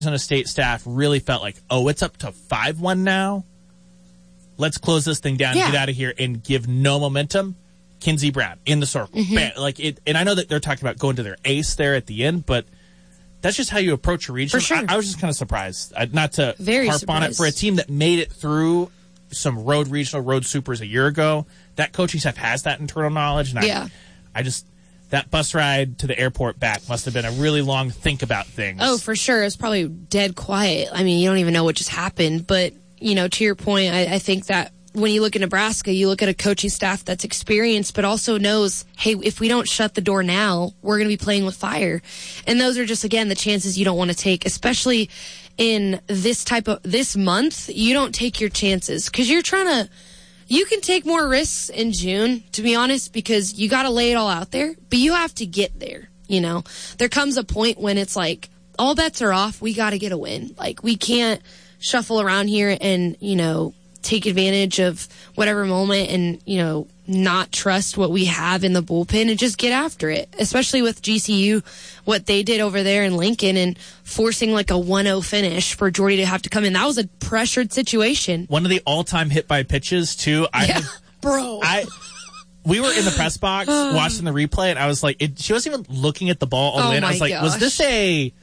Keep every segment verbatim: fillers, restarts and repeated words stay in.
Arizona State staff really felt like, oh, it's up to five one now. Let's close this thing down, yeah. and get out of here, and give no momentum. Kinsey Brown in the circle. Mm-hmm. Bam. Like it, and I know that they're talking about going to their ace there at the end, but that's just how you approach a regional. For sure. I, I was just kind of surprised, I, not to Very harp surprised. on it, for a team that made it through some road regional, road supers a year ago. That coaching staff has that internal knowledge, and yeah. I, I just that bus ride to the airport back must have been a really long think about things. Oh, for sure. It's probably dead quiet. I mean, you don't even know what just happened. But, you know, to your point, I, I think that when you look at Nebraska, you look at a coaching staff that's experienced, but also knows, hey, if we don't shut the door now, we're going to be playing with fire. And those are just, again, the chances you don't want to take, especially in this type of, this month, you don't take your chances because you're trying to, you can take more risks in June, to be honest, because you got to lay it all out there, but you have to get there. You know, there comes a point when it's like, all bets are off. We got to get a win. Like, we can't shuffle around here and, you know, take advantage of whatever moment and, you know, not trust what we have in the bullpen and just get after it, especially with G C U, what they did over there in Lincoln and forcing like a one oh finish for Jordy to have to come in. That was a pressured situation. One of the all-time hit by pitches, too. I yeah, have, bro. I We were in the press box watching the replay, and I was like, it, she wasn't even looking at the ball all the Oh way in. I my was like, gosh. was this a...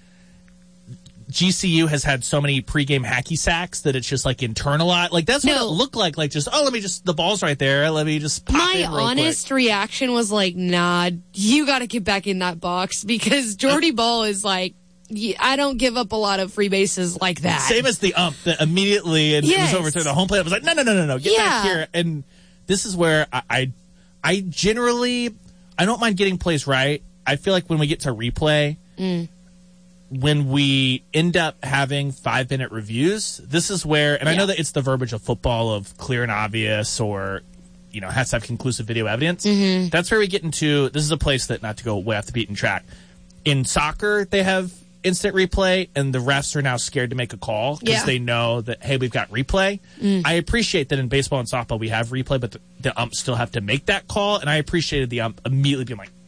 G C U has had so many pregame hacky sacks that it's just like internalized. Like that's what No. it looked like. Like just oh, let me just the ball's right there. Let me just pop My in real honest quick. reaction was like, nah, you got to get back in that box because Jordy Ball is like, y- I don't give up a lot of free bases like that. Same as the ump that immediately and Yes. it was overturned. The home plate was like no, no, no, no, no, get Yeah. back here. And this is where I, I, I generally I don't mind getting plays right. I feel like when we get to replay. Mm. When we end up having five-minute reviews, this is where, and I Yeah. know that it's the verbiage of football of clear and obvious or, you know, has to have conclusive video evidence. Mm-hmm. That's where we get into, this is a place that, not to go way off the beaten track, in soccer, they have instant replay, and the refs are now scared to make a call because Yeah. they know that, hey, we've got replay. Mm. I appreciate that in baseball and softball we have replay, but the, the umps still have to make that call, and I appreciated the ump immediately being like,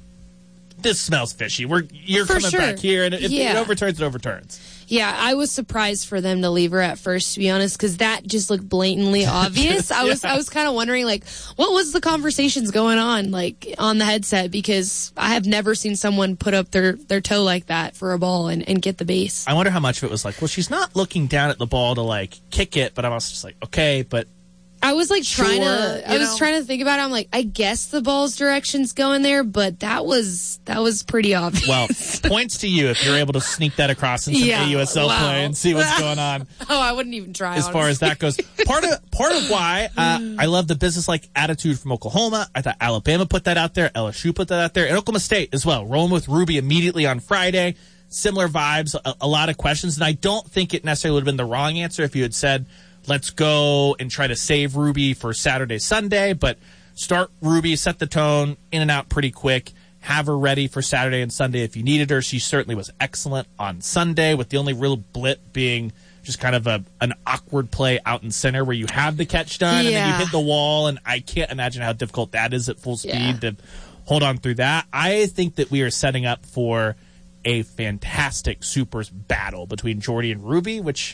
this smells fishy. We're you're For coming sure. back here, and if Yeah. it overturns, it overturns. Yeah, I was surprised for them to leave her at first, to be honest, because that just looked blatantly obvious. I was, I was kind of wondering, like, what was the conversations going on, like, on the headset? Because I have never seen someone put up their, their toe like that for a ball and, and get the base. I wonder how much of it was like, well, she's not looking down at the ball to like kick it, but I'm also just like, okay, but I was like Sure, trying to, I you was know? trying to think about it. I'm like, I guess the ball's direction's going there, but that was, that was pretty obvious. well, points to you if you're able to sneak that across in some Yeah, A U S L wow. play and see what's going on. Oh, I wouldn't even try. As far as that goes, part of part of why uh, I love the business-like attitude from Oklahoma. I thought Alabama put that out there, L S U put that out there, and Oklahoma State as well. Rolling with Ruby immediately on Friday. Similar vibes, a, a lot of questions, and I don't think it necessarily would have been the wrong answer if you had said, let's go and try to save Ruby for Saturday, Sunday, but start Ruby, set the tone, in and out pretty quick. Have her ready for Saturday and Sunday if you needed her. She certainly was excellent on Sunday, with the only real blip being just kind of a an awkward play out in center where you have the catch done and then Yeah. you hit the wall, and I can't imagine how difficult that is at full speed Yeah. to hold on through that. I think that we are setting up for a fantastic supers battle between Jordy and Ruby, which...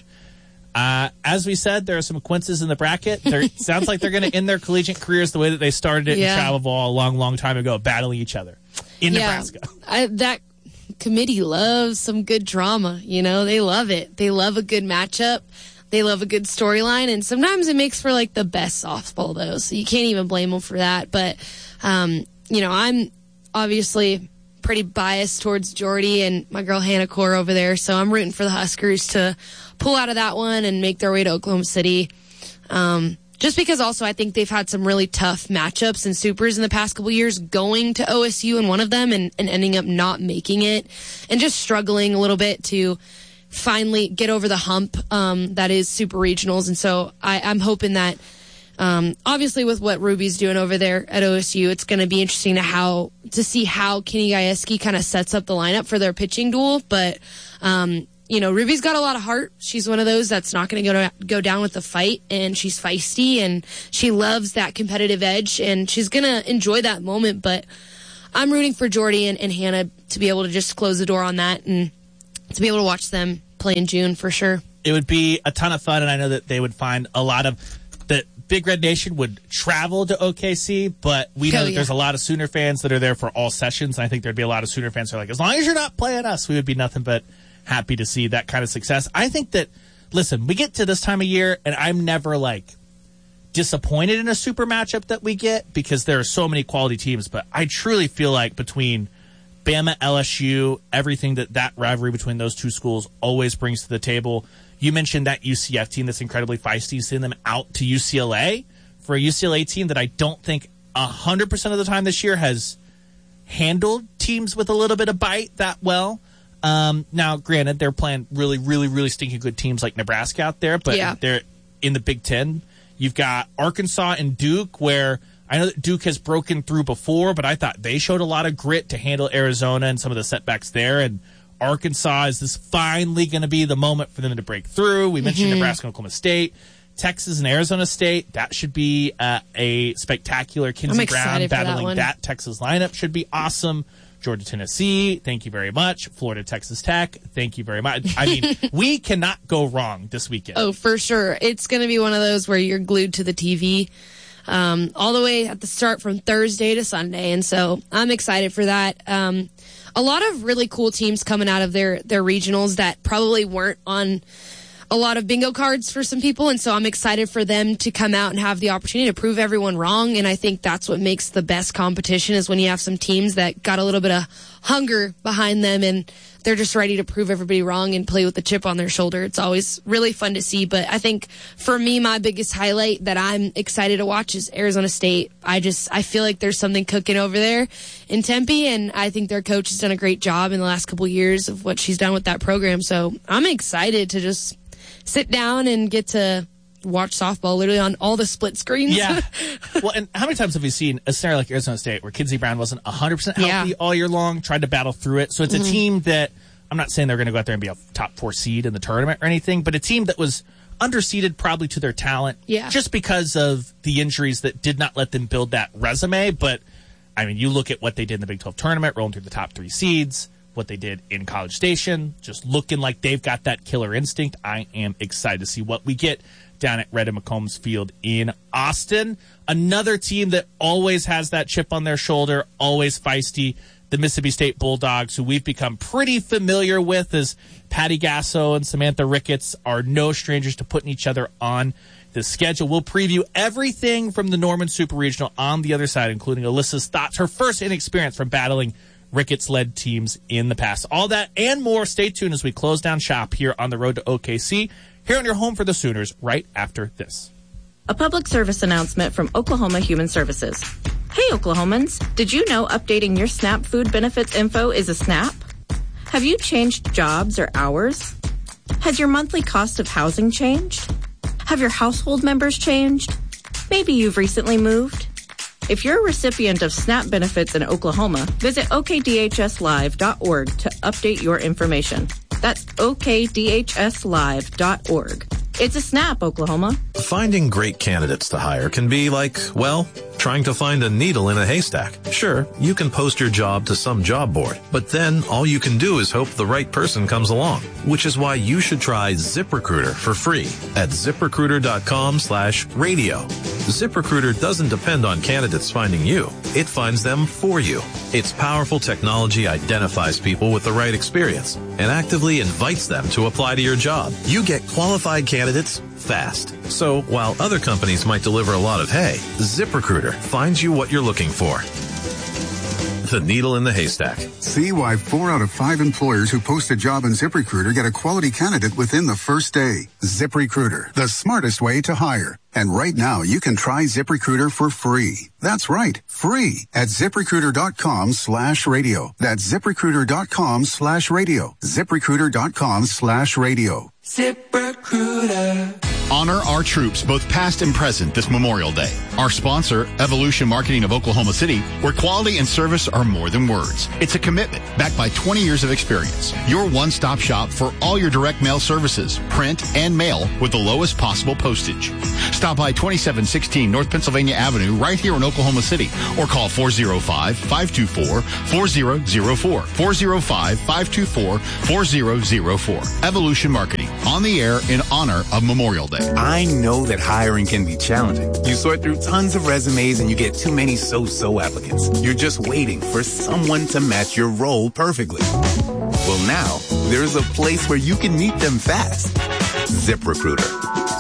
Uh, as we said, there are some Quinces in the bracket. There, it sounds like they're going to end their collegiate careers the way that they started it Yeah. in travel ball a long, long time ago, battling each other in Yeah, Nebraska. I, that committee loves some good drama. You know, they love it. They love a good matchup. They love a good storyline, and sometimes it makes for like the best softball, though. So you can't even blame them for that. But um, you know, I'm obviously pretty biased towards Jordy and my girl Hannah Core over there, so I'm rooting for the Huskers to pull out of that one and make their way to Oklahoma City. Um, just because also I think they've had some really tough matchups and supers in the past couple years, going to O S U in one of them and, and ending up not making it and just struggling a little bit to finally get over the hump um, that is super regionals. And so I, I'm hoping that um, obviously with what Ruby's doing over there at O S U, it's going to be interesting to how to see how Kenny Gajewski kind of sets up the lineup for their pitching duel. But um, you know, Ruby's got a lot of heart. She's one of those that's not going to go go down with the fight, and she's feisty, and she loves that competitive edge, and she's going to enjoy that moment. But I'm rooting for Jordy and, and Hannah to be able to just close the door on that and to be able to watch them play in June for sure. It would be a ton of fun, and I know that they would find a lot of that. Big Red Nation would travel to O K C, but we know Oh, that yeah. there's a lot of Sooner fans that are there for all sessions. And I think there'd be a lot of Sooner fans who are like, as long as you're not playing us, we would be nothing but happy to see that kind of success. I think that, listen, we get to this time of year, and I'm never like disappointed in a super matchup that we get because there are so many quality teams. But I truly feel like between Bama, L S U, everything that that rivalry between those two schools always brings to the table. You mentioned that U C F team that's incredibly feisty, sending them out to U C L A for a U C L A team that I don't think one hundred percent of the time this year has handled teams with a little bit of bite that well. Um, now, granted, they're playing really, really, really stinking good teams like Nebraska out there, but Yeah. they're in the Big Ten. You've got Arkansas and Duke, where I know that Duke has broken through before, but I thought they showed a lot of grit to handle Arizona and some of the setbacks there. And Arkansas, is this finally going to be the moment for them to break through? We mentioned Mm-hmm. Nebraska and Oklahoma State. Texas and Arizona State, that should be uh, a spectacular Kinsey I'm Brown excited for that battling one. that Texas lineup should be awesome. Georgia, Tennessee, thank you very much. Florida, Texas Tech, thank you very much. I mean, we cannot go wrong this weekend. Oh, for sure. It's going to be one of those where you're glued to the T V um, all the way at the start from Thursday to Sunday. And so I'm excited for that. Um, a lot of really cool teams coming out of their, their regionals that probably weren't on a lot of bingo cards for some people. And so I'm excited for them to come out and have the opportunity to prove everyone wrong. And I think that's what makes the best competition is when you have some teams that got a little bit of hunger behind them and they're just ready to prove everybody wrong and play with the chip on their shoulder. It's always really fun to see. But I think for me, my biggest highlight that I'm excited to watch is Arizona State. I just, I feel like there's something cooking over there in Tempe. And I think their coach has done a great job in the last couple of years of what she's done with that program. So I'm excited to just sit down and get to watch softball literally on all the split screens. Yeah. Well, and how many times have we seen a scenario like Arizona State where Kinsey Brown wasn't one hundred percent healthy Yeah. all year long, tried to battle through it? So it's Mm-hmm. a team that, I'm not saying they're going to go out there and be a top four seed in the tournament or anything, but a team that was underseeded probably to their talent Yeah. just because of the injuries that did not let them build that resume. But, I mean, you look at what they did in the Big twelve tournament, rolling through the top three seeds, what they did in College Station, just looking like they've got that killer instinct. I am excited to see what we get down at Red and McCombs Field in Austin. Another team that always has that chip on their shoulder, always feisty, the Mississippi State Bulldogs, who we've become pretty familiar with as Patty Gasso and Samantha Ricketts are no strangers to putting each other on the schedule. We'll preview everything from the Norman Super Regional on the other side, including Alyssa's thoughts, her first inexperience from battling Ricketts-led teams in the past. All that and more. Stay tuned as we close down shop here on the road to O K C, here on your home for the Sooners, right after this. A public service announcement from Oklahoma Human Services. Hey, Oklahomans, did you know updating your SNAP food benefits info is a snap? Have you changed jobs or hours? Has your monthly cost of housing changed? Have your household members changed? Maybe you've recently moved. If you're a recipient of SNAP benefits in Oklahoma, visit O K D H S live dot org to update your information. That's O K D H S live dot org. It's a snap, Oklahoma. Finding great candidates to hire can be like, well, trying to find a needle in a haystack. Sure, you can post your job to some job board, but then all you can do is hope the right person comes along, which is why you should try ZipRecruiter for free at ZipRecruiter.com slash radio. ZipRecruiter doesn't depend on candidates finding you. It finds them for you. Its powerful technology identifies people with the right experience and actively invites them to apply to your job. You get qualified candidates fast. So while other companies might deliver a lot of hay, ZipRecruiter finds you what you're looking for. The needle in the haystack. See why four out of five employers who post a job in ZipRecruiter get a quality candidate within the first day. ZipRecruiter, the smartest way to hire. And right now, you can try ZipRecruiter for free. That's right, free at ZipRecruiter.com slash radio. That's ZipRecruiter.com slash radio. ZipRecruiter.com slash radio. ZipRecruiter. Honor our troops, both past and present, this Memorial Day. Our sponsor, Evolution Marketing of Oklahoma City, where quality and service are more than words. It's a commitment backed by twenty years of experience. Your one-stop shop for all your direct mail services, print and mail with the lowest possible postage. Stop by twenty-seven sixteen North Pennsylvania Avenue right here in Oklahoma City or call four oh five, five two four, four oh oh four. four oh five, five two four, four oh oh four. Evolution Marketing, on the air in honor of Memorial Day. I know that hiring can be challenging. You sort through tons of resumes and you get too many so-so applicants. You're just waiting for someone to match your role perfectly. Well, now, there's a place where you can meet them fast. ZipRecruiter.